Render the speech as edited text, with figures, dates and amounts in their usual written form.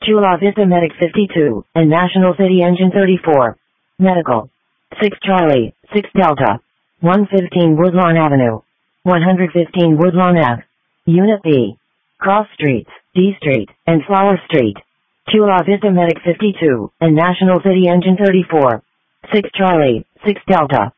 Chula Vista Medic 52, and National City Engine 34. Medical. 6 Charlie, 6 Delta. 115 Woodlawn Avenue. 115 Woodlawn Ave. Unit B. Cross Streets, D Street, and Flower Street. Chula Vista Medic 52, and National City Engine 34. 6 Charlie, 6 Delta.